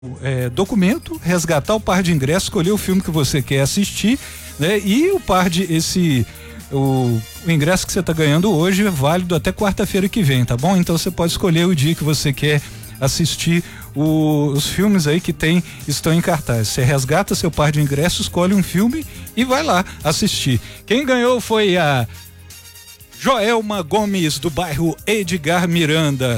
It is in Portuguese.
documento, resgatar o par de ingressos, escolher o filme que você quer assistir, né? E o par de o ingresso que você está ganhando hoje é válido até quarta-feira que vem, tá bom? Então você pode escolher o dia que você quer assistir os filmes aí que estão em cartaz. Você resgata seu par de ingressos, escolhe um filme e vai lá assistir. Quem ganhou foi a Joelma Gomes, do bairro Edgar Miranda.